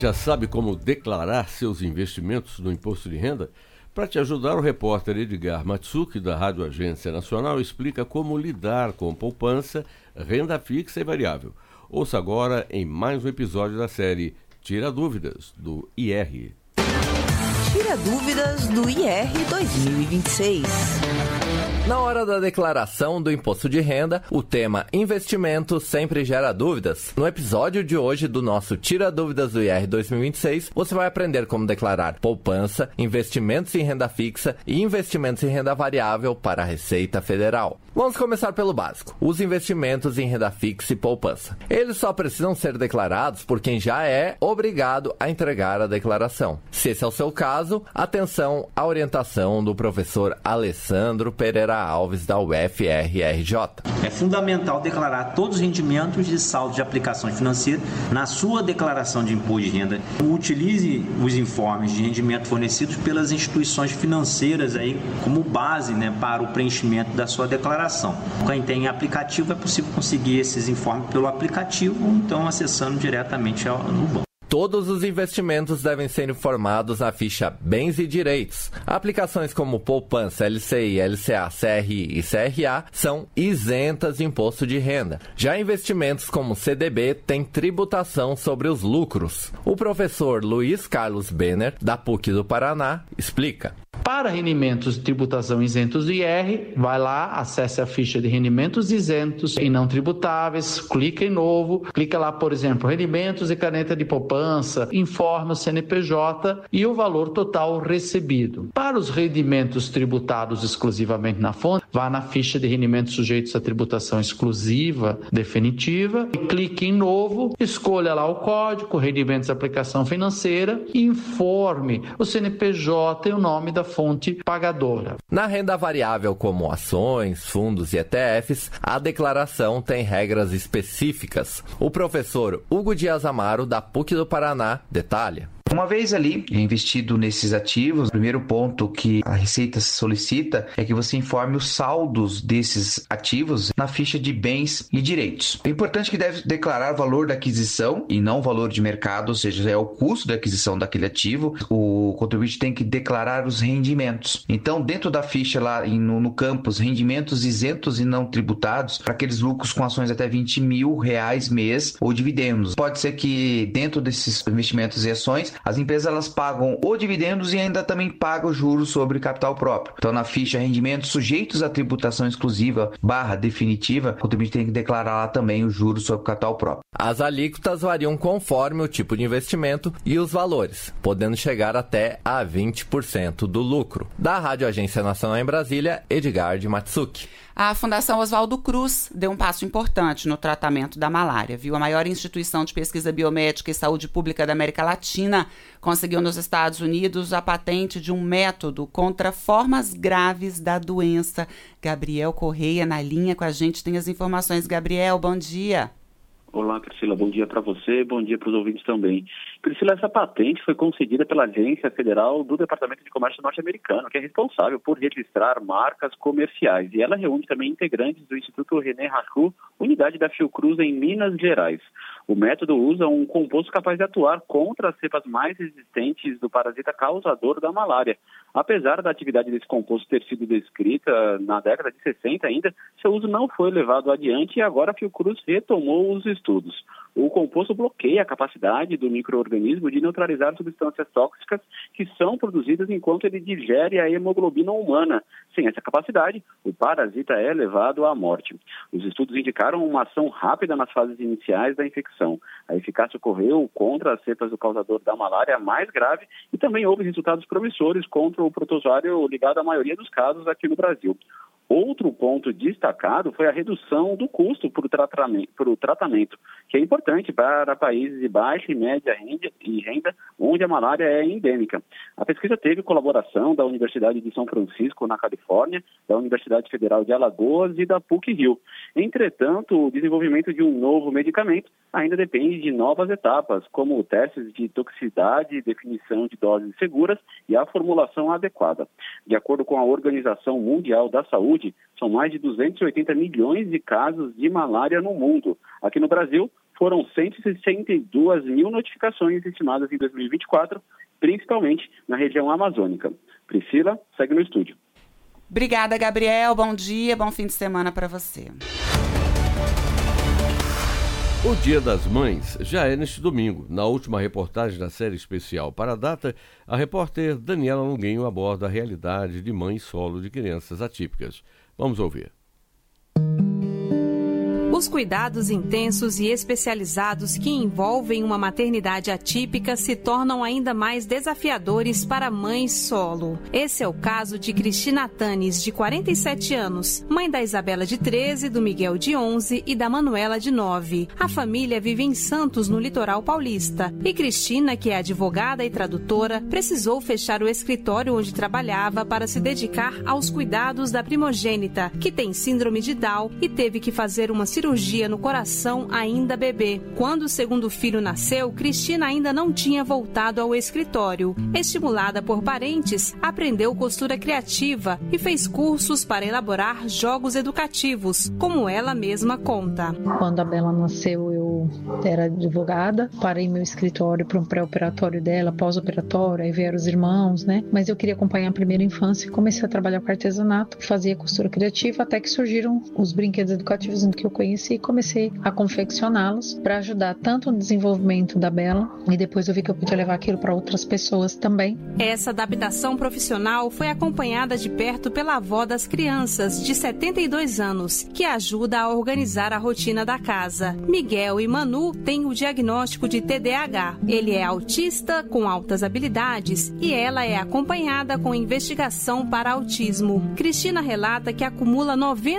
Já sabe como declarar seus investimentos no imposto de renda? Para te ajudar, o repórter Edgar Matsuki, da Rádio Agência Nacional, explica como lidar com poupança, renda fixa e variável. Ouça agora em mais um episódio da série Tira Dúvidas, do IR. Tira Dúvidas do IR 2026. Na hora da declaração do imposto de renda, o tema investimento sempre gera dúvidas. No episódio de hoje do nosso Tira Dúvidas do IR 2026, você vai aprender como declarar poupança, investimentos em renda fixa e investimentos em renda variável para a Receita Federal. Vamos começar pelo básico: os investimentos em renda fixa e poupança. Eles só precisam ser declarados por quem já é obrigado a entregar a declaração. Se esse é o seu caso, atenção à orientação do professor Alessandro Pereira Alves, da UFRRJ. É fundamental declarar todos os rendimentos de saldo de aplicações financeiras na sua declaração de imposto de renda. Utilize os informes de rendimento fornecidos pelas instituições financeiras aí como base, para o preenchimento da sua declaração. Quem tem aplicativo, é possível conseguir esses informes pelo aplicativo ou então acessando diretamente no banco. Todos os investimentos devem ser informados na ficha Bens e Direitos. Aplicações como poupança, LCI, LCA, CRI e CRA são isentas de imposto de renda. Já investimentos como CDB têm tributação sobre os lucros. O professor Luiz Carlos Benner, da PUC do Paraná, explica. Para rendimentos de tributação isentos do IR, vai lá, acesse a ficha de rendimentos isentos e não tributáveis, clica em novo, clica lá, por exemplo, rendimentos e caneta de poupança, informa o CNPJ e o valor total recebido. Para os rendimentos tributados exclusivamente na fonte, vá na ficha de rendimentos sujeitos à tributação exclusiva definitiva, clique em novo, escolha lá o código, rendimentos de aplicação financeira e informe o CNPJ e o nome da fonte pagadora. Na renda variável, como ações, fundos e ETFs, a declaração tem regras específicas. O professor Hugo Dias Amaro, da PUC do Paraná, detalha. Uma vez ali investido nesses ativos, o primeiro ponto que a Receita solicita é que você informe os saldos desses ativos na ficha de bens e direitos. É importante que deve declarar o valor da aquisição e não o valor de mercado, ou seja, é o custo da aquisição daquele ativo. O contribuinte tem que declarar os rendimentos. Então, dentro da ficha lá no campus, rendimentos isentos e não tributados, para aqueles lucros com ações até R$20 mil mês ou dividendos. Pode ser que dentro desses investimentos e ações, as empresas elas pagam ou dividendos e ainda também pagam juros sobre capital próprio. Então, na ficha rendimentos sujeitos à tributação exclusiva / definitiva, o contribuinte tem que declarar lá também os juros sobre capital próprio. As alíquotas variam conforme o tipo de investimento e os valores, podendo chegar até a 20% do lucro. Da Rádio Agência Nacional em Brasília, Edgar de Matsuki. A Fundação Oswaldo Cruz deu um passo importante no tratamento da malária, viu? A maior instituição de pesquisa biomédica e saúde pública da América Latina conseguiu nos Estados Unidos a patente de um método contra formas graves da doença. Gabriel Correia na linha com a gente, tem as informações. Gabriel, bom dia. Olá, Priscila, bom dia para você, bom dia para os ouvintes também. Priscila, essa patente foi concedida pela Agência Federal do Departamento de Comércio norte-americano, que é responsável por registrar marcas comerciais. E ela reúne também integrantes do Instituto René Rachou, unidade da Fiocruz em Minas Gerais. O método usa um composto capaz de atuar contra as cepas mais resistentes do parasita causador da malária. Apesar da atividade desse composto ter sido descrita na década de 60 ainda, seu uso não foi levado adiante e agora a Fiocruz retomou os estudos. O composto bloqueia a capacidade do micro-organismo de neutralizar substâncias tóxicas que são produzidas enquanto ele digere a hemoglobina humana. Sem essa capacidade, o parasita é levado à morte. Os estudos indicaram uma ação rápida nas fases iniciais da infecção. A eficácia ocorreu contra as cepas do causador da malária mais grave e também houve resultados promissores contra o protozoário ligado à maioria dos casos aqui no Brasil. Outro ponto destacado foi a redução do custo para o tratamento, que é importante para países de baixa e média renda, onde a malária é endêmica. A pesquisa teve colaboração da Universidade de São Francisco, na Califórnia, da Universidade Federal de Alagoas e da PUC-Rio. Entretanto, o desenvolvimento de um novo medicamento ainda depende de novas etapas, como testes de toxicidade, definição de doses seguras e a formulação adequada. De acordo com a Organização Mundial da Saúde, são mais de 280 milhões de casos de malária no mundo. Aqui no Brasil, foram 162 mil notificações estimadas em 2024, principalmente na região amazônica. Priscila, segue no estúdio. Obrigada, Gabriel. Bom dia, bom fim de semana para você. O Dia das Mães já é neste domingo. Na última reportagem da série especial para a data, a repórter Daniela Longuinho aborda a realidade de mãe solo de crianças atípicas. Vamos ouvir. Os cuidados intensos e especializados que envolvem uma maternidade atípica se tornam ainda mais desafiadores para mães solo. Esse é o caso de Cristina Tanes, de 47 anos, mãe da Isabela, de 13, do Miguel, de 11 e da Manuela, de 9. A família vive em Santos, no litoral paulista. E Cristina, que é advogada e tradutora, precisou fechar o escritório onde trabalhava para se dedicar aos cuidados da primogênita, que tem síndrome de Down e teve que fazer uma cirurgia no coração ainda bebê. Quando o segundo filho nasceu, Cristina ainda não tinha voltado ao escritório. Estimulada por parentes, aprendeu costura criativa e fez cursos para elaborar jogos educativos, como ela mesma conta. Quando a Bela nasceu, eu era advogada, parei meu escritório para um pré-operatório dela, pós-operatório, aí vieram os irmãos, né? Mas eu queria acompanhar a primeira infância e comecei a trabalhar com artesanato, fazia costura criativa, até que surgiram os brinquedos educativos que eu conheci e comecei a confeccioná-los para ajudar tanto no desenvolvimento da Bela, e depois eu vi que eu podia levar aquilo para outras pessoas também. Essa adaptação profissional foi acompanhada de perto pela avó das crianças, de 72 anos, que ajuda a organizar a rotina da casa. Miguel e Manu têm o diagnóstico de TDAH. Ele é autista com altas habilidades e ela é acompanhada com investigação para autismo. Cristina relata que acumula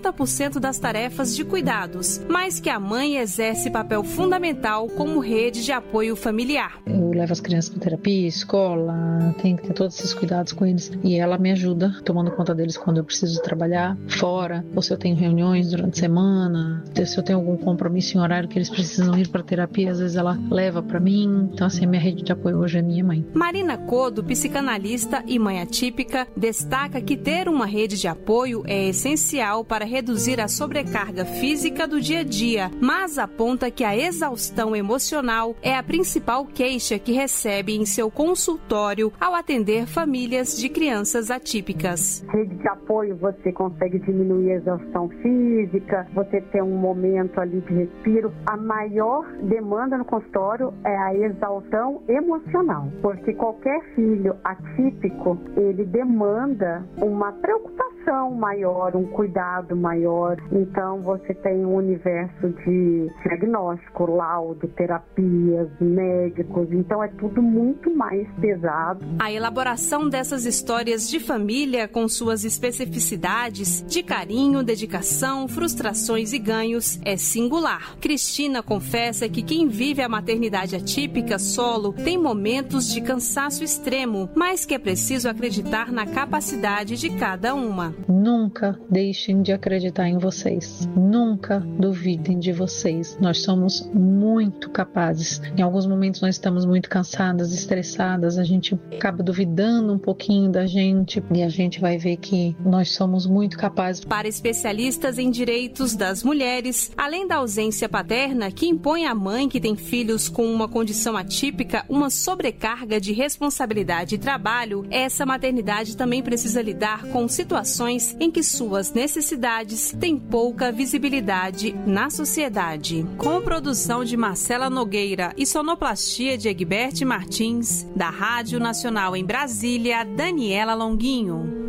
90% das tarefas de cuidados, mas que a mãe exerce papel fundamental como rede de apoio familiar. Eu levo as crianças para terapia, escola, tenho que ter todos esses cuidados com eles, e ela me ajuda, tomando conta deles quando eu preciso trabalhar fora, ou se eu tenho reuniões durante a semana, se eu tenho algum compromisso em horário que eles precisam ir para terapia, às vezes ela leva para mim. Então assim, a minha rede de apoio hoje é minha mãe. Marina Codo, psicanalista e mãe atípica, destaca que ter uma rede de apoio é essencial para reduzir a sobrecarga física do dia a dia, mas aponta que a exaustão emocional é a principal queixa que recebe em seu consultório ao atender famílias de crianças atípicas. Rede de apoio, você consegue diminuir a exaustão física, você tem um momento ali de respiro. A maior demanda no consultório é a exaustão emocional, porque qualquer filho atípico, ele demanda uma preocupação maior, um cuidado maior. Então você tem um universo de diagnóstico, laudo, terapias, médicos, então é tudo muito mais pesado. A elaboração dessas histórias de família com suas especificidades de carinho, dedicação, frustrações e ganhos é singular. Cristina confessa que quem vive a maternidade atípica solo tem momentos de cansaço extremo, mas que é preciso acreditar na capacidade de cada uma. Nunca deixem de acreditar em vocês. Nunca duvidem de vocês. Nós somos muito capazes. Em alguns momentos nós estamos muito cansadas, estressadas, a gente acaba duvidando um pouquinho da gente e a gente vai ver que nós somos muito capazes. Para especialistas em direitos das mulheres, além da ausência paterna que impõe à mãe que tem filhos com uma condição atípica uma sobrecarga de responsabilidade e trabalho, essa maternidade também precisa lidar com situações em que suas necessidades têm pouca visibilidade na sociedade. Com produção de Marcela Nogueira e sonoplastia de Egbert Martins, da Rádio Nacional em Brasília, Daniela Longuinho.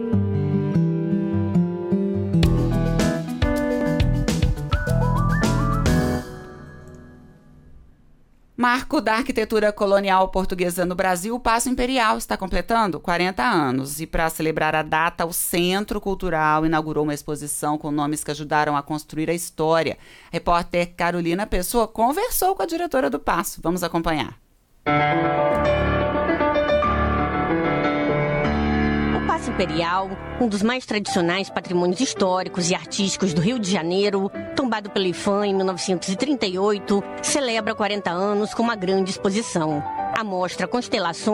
Marco da arquitetura colonial portuguesa no Brasil, o Paço Imperial está completando 40 anos. E para celebrar a data, o Centro Cultural inaugurou uma exposição com nomes que ajudaram a construir a história. A repórter Carolina Pessoa conversou com a diretora do Paço. Vamos acompanhar. Paço Imperial, um dos mais tradicionais patrimônios históricos e artísticos do Rio de Janeiro, tombado pelo IPHAN em 1938, celebra 40 anos com uma grande exposição. A mostra Constelações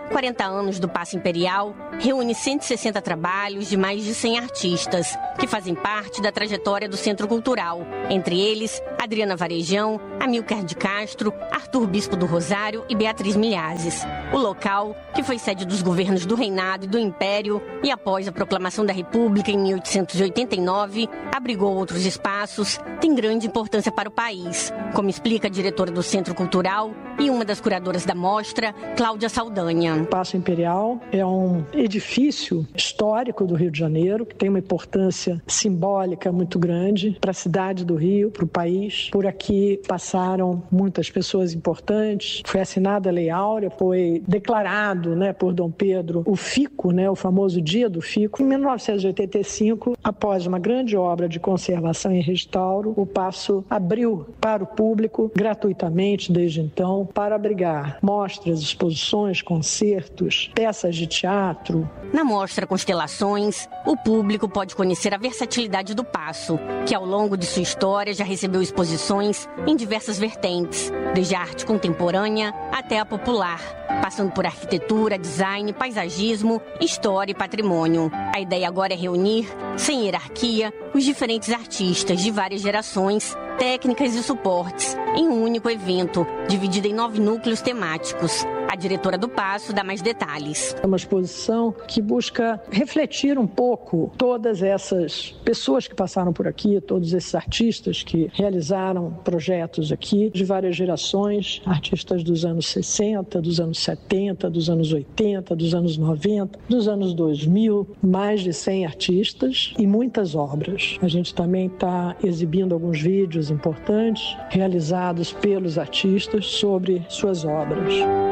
40 anos do Paço Imperial reúne 160 trabalhos de mais de 100 artistas que fazem parte da trajetória do Centro Cultural. Entre eles, Adriana Varejão, Amilcar de Castro, Arthur Bispo do Rosário e Beatriz Milhazes. O local, que foi sede dos governos do Reinado e do Império e após a proclamação da República em 1889, abrigou outros espaços, tem grande importância para o país, como explica a diretora do Centro Cultural e uma das curadoras da mostra, Cláudia Saldanha. O Paço Imperial é um edifício histórico do Rio de Janeiro, que tem uma importância simbólica muito grande para a cidade do Rio, para o país. Por aqui passaram muitas pessoas importantes. Foi assinada a Lei Áurea, foi declarado, por Dom Pedro o FICO, o famoso Dia do FICO. Em 1985, após uma grande obra de conservação e restauro, o Paço abriu para o público gratuitamente desde então para abrigar mostras, exposições, concertos, peças de teatro. Na mostra Constelações, o público pode conhecer a versatilidade do Paço, que ao longo de sua história já recebeu exposições em diversas vertentes, desde a arte contemporânea até a popular, passando por arquitetura, design, paisagismo, história e patrimônio. A ideia agora é reunir, sem hierarquia, os diferentes artistas de várias gerações, técnicas e suportes, em um único evento, dividido em 9 núcleos temáticos. A diretora do Paço dá mais detalhes. É uma exposição que busca refletir um pouco todas essas pessoas que passaram por aqui, todos esses artistas que realizaram projetos aqui de várias gerações, artistas dos anos 60, dos anos 70, dos anos 80, dos anos 90, dos anos 2000, mais de 100 artistas e muitas obras. A gente também está exibindo alguns vídeos importantes realizados pelos artistas sobre suas obras.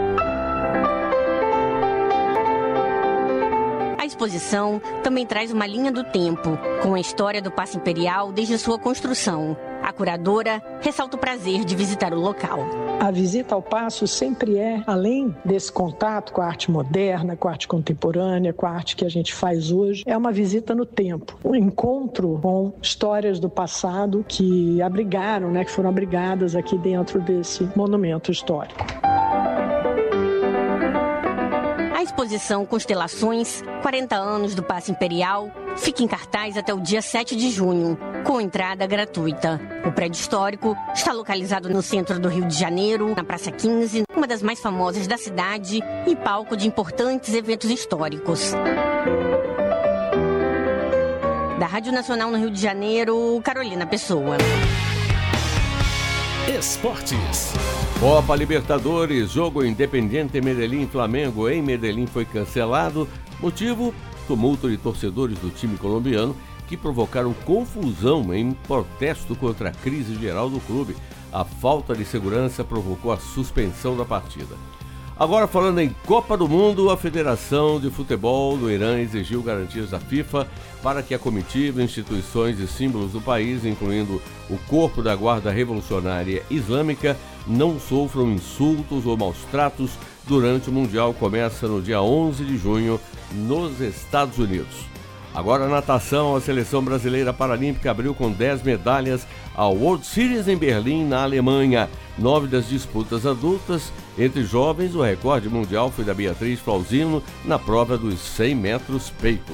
A exposição também traz uma linha do tempo, com a história do Paço Imperial desde sua construção. A curadora ressalta o prazer de visitar o local. A visita ao Paço sempre é, além desse contato com a arte moderna, com a arte contemporânea, com a arte que a gente faz hoje, é uma visita no tempo, um encontro com histórias do passado que abrigaram, que foram abrigadas aqui dentro desse monumento histórico. A exposição Constelações, 40 anos do Paço Imperial, fica em cartaz até o dia 7 de junho, com entrada gratuita. O prédio histórico está localizado no centro do Rio de Janeiro, na Praça 15, uma das mais famosas da cidade e palco de importantes eventos históricos. Da Rádio Nacional no Rio de Janeiro, Carolina Pessoa. Esportes. Copa Libertadores, jogo Independiente Medellín-Flamengo em Medellín foi cancelado. Motivo? Tumulto de torcedores do time colombiano que provocaram confusão em protesto contra a crise geral do clube. A falta de segurança provocou a suspensão da partida. Agora, falando em Copa do Mundo, a Federação de Futebol do Irã exigiu garantias da FIFA para que a comitiva, instituições e símbolos do país, incluindo o Corpo da Guarda Revolucionária Islâmica, não sofram insultos ou maus-tratos durante o Mundial que começa no dia 11 de junho nos Estados Unidos. Agora, a natação, a seleção brasileira paralímpica abriu com 10 medalhas a World Series em Berlim, na Alemanha. 9 das disputas adultas. Entre jovens, o recorde mundial foi da Beatriz Flauzino na prova dos 100 metros peito.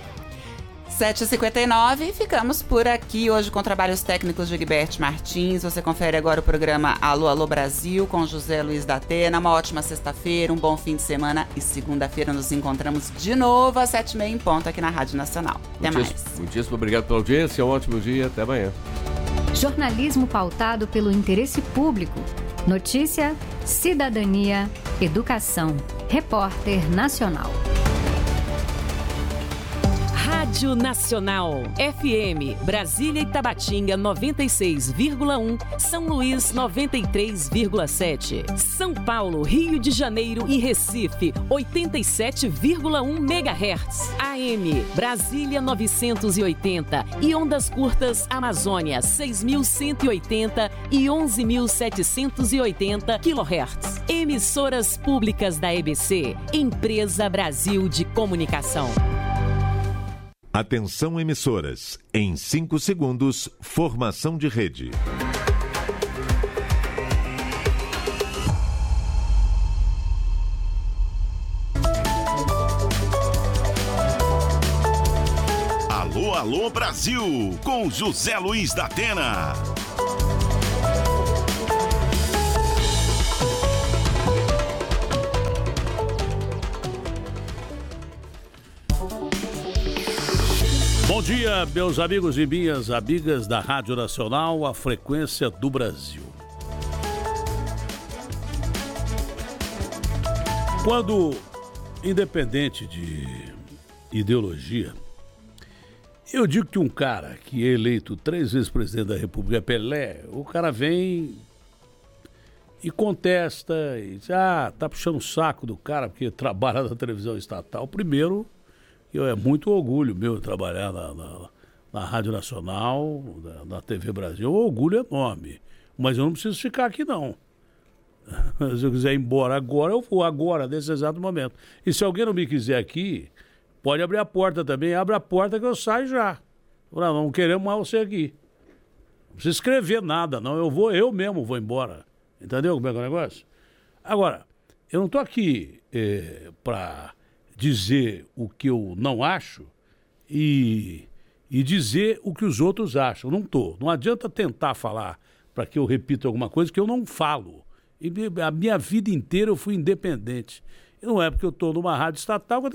7h59, ficamos por aqui hoje com trabalhos técnicos de Guilherme Martins. Você confere agora o programa Alô, Alô Brasil com José Luiz da Atena. Uma ótima sexta-feira, um bom fim de semana e segunda-feira nos encontramos de novo às 7h30 em ponto aqui na Rádio Nacional. Até mais. Muitíssimo obrigado pela audiência, um ótimo dia, até amanhã. Jornalismo pautado pelo interesse público. Notícia, cidadania, educação. Repórter Nacional. Rádio Nacional, FM, Brasília e Tabatinga 96,1, São Luís 93,7, São Paulo, Rio de Janeiro e Recife 87,1 MHz, AM, Brasília 980 e ondas curtas Amazônia 6.180 e 11.780 kHz. Emissoras públicas da EBC, Empresa Brasil de Comunicação. Atenção emissoras, em 5 segundos, formação de rede. Alô Brasil, com José Luiz da Atena. Bom dia, meus amigos e minhas amigas da Rádio Nacional, a frequência do Brasil. Quando, independente de ideologia, eu digo que um cara que é eleito 3 vezes presidente da República, Pelé, o cara vem e contesta e diz, tá puxando o saco do cara porque trabalha na televisão estatal. Primeiro, é muito orgulho meu trabalhar na Rádio Nacional, na TV Brasil, um orgulho enorme. Mas eu não preciso ficar aqui, não. Se eu quiser ir embora agora, eu vou agora, nesse exato momento. E se alguém não me quiser aqui, pode abrir a porta também. Abre a porta que eu saio já. Não queremos mais você aqui. Não precisa escrever nada, não. Eu mesmo vou embora. Entendeu como é que é o negócio? Agora, eu não estou aqui para dizer o que eu não acho e dizer o que os outros acham. Não estou. Não adianta tentar falar para que eu repita alguma coisa que eu não falo. E a minha vida inteira eu fui independente. E não é porque eu estou numa rádio estatal que eu